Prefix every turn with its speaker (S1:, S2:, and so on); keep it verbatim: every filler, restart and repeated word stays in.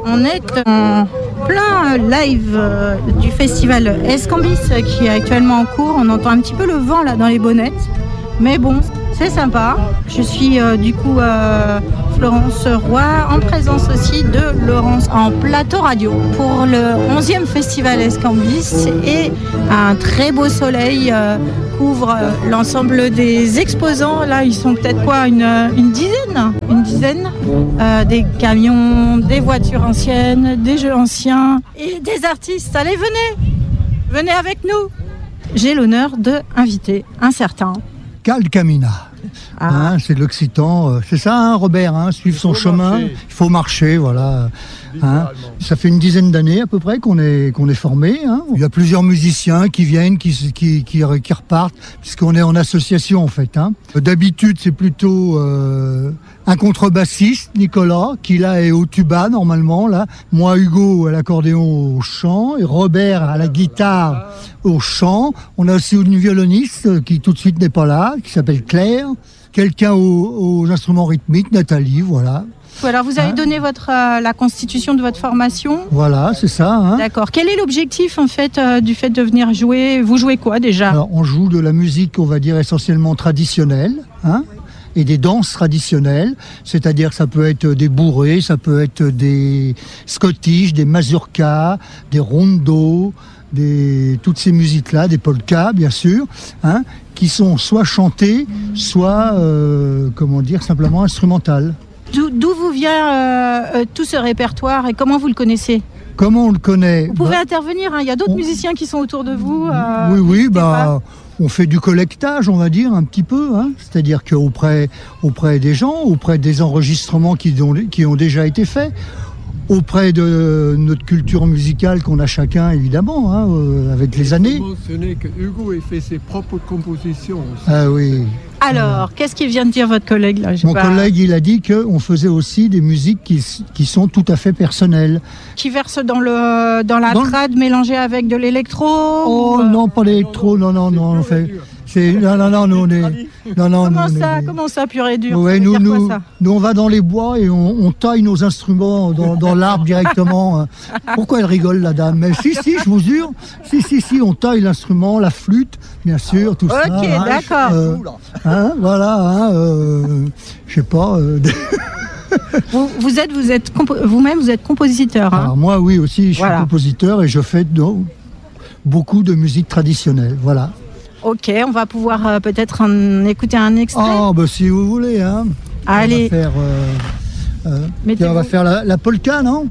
S1: On est en plein live euh, du festival Escambis euh, qui est actuellement en cours. On entend un petit peu le vent là dans les bonnettes. Mais bon, c'est sympa. Je suis euh, du coup euh, Florence Roy, en présence aussi de Laurence en plateau radio pour le onzième festival Escambis. Et un très beau soleil euh, couvre euh, l'ensemble des exposants. Là, ils sont peut-être quoi, une, une dizaine Une dizaine euh, des camions, des voitures anciennes, des jeux anciens et des artistes. Allez, venez Venez avec nous. J'ai l'honneur d'inviter un certain
S2: Cal Camina. Ah. Hein, c'est de l'occitan, c'est ça, hein, Robert, hein, suivre son chemin, marcher. Il faut marcher, voilà. Hein. Ça fait une dizaine d'années à peu près qu'on est, qu'on est formé. Hein. Il y a plusieurs musiciens qui viennent, qui, qui, qui, qui repartent, puisqu'on est en association en fait. Hein. D'habitude, c'est plutôt euh, un contrebassiste, Nicolas, qui là est au tuba normalement. Là. Moi, Hugo, à l'accordéon, au chant, et Robert à la guitare, au chant. On a aussi une violoniste qui tout de suite n'est pas là, qui s'appelle Claire. Quelqu'un aux, aux instruments rythmiques, Nathalie, voilà.
S1: Alors, vous avez hein donné votre, euh, la constitution de votre formation.
S2: Voilà, c'est ça. Hein.
S1: D'accord. Quel est l'objectif, en fait, euh, du fait de venir jouer ? Vous jouez quoi, déjà ?
S2: Alors, on joue de la musique, on va dire, essentiellement traditionnelle, hein, et des danses traditionnelles. C'est-à-dire que ça peut être des bourrées, ça peut être des scottish, des mazurkas, des rondos, des, toutes ces musiques-là, des polkas, bien sûr, hein, qui sont soit chantées, soit, euh, comment dire, simplement instrumentales.
S1: D'où, d'où vous vient euh, euh, tout ce répertoire et comment vous le connaissez ?
S2: Comment on le connaît ?
S1: Vous pouvez
S2: bah,
S1: intervenir, hein, il y a d'autres on... musiciens qui sont autour de vous. Euh,
S2: oui, oui, bah, on fait du collectage, on va dire, un petit peu. Hein, c'est-à-dire qu'auprès auprès des gens, auprès des enregistrements qui ont, qui ont déjà été faits, auprès de notre culture musicale qu'on a chacun, évidemment, hein, euh, avec les années.
S3: Il faut mentionner que Hugo a fait ses propres compositions aussi.
S2: Ah oui.
S1: Alors, euh, qu'est-ce qu'il vient de dire votre collègue là ?
S2: Mon pas... collègue, il a dit qu'on faisait aussi des musiques qui, qui sont tout à fait personnelles.
S1: Qui versent dans, le, dans la dans... trad mélangée avec de l'électro ?
S2: Oh ou... non, pas l'électro, non, non, non, non on fait... C'est... Non, non, non, nous on est... Non, non,
S1: comment,
S2: nous,
S1: ça,
S2: on est...
S1: comment ça, pur et dur ?
S2: Ouais, nous, nous, quoi, ça nous, on va dans les bois et on, on taille nos instruments dans, dans l'arbre directement. Pourquoi elle rigole, la dame ? Mais si, si, je vous jure. Si, si, si, on taille l'instrument, la flûte, bien sûr, tout
S1: okay,
S2: ça.
S1: Ok, hein, d'accord.
S2: Euh, hein, voilà, hein, euh, je sais pas... Euh,
S1: Vous, vous êtes, vous êtes compo- vous-même, vous êtes compositeur. Hein.
S2: Alors moi, oui, aussi, je
S1: voilà.
S2: suis compositeur et je fais de, beaucoup de musique traditionnelle, voilà.
S1: Ok, on va pouvoir euh, peut-être en écouter un extrait.
S2: Oh, bah si vous voulez, hein.
S1: Allez.
S2: On va faire, euh, euh, on va faire la, la polka, non ?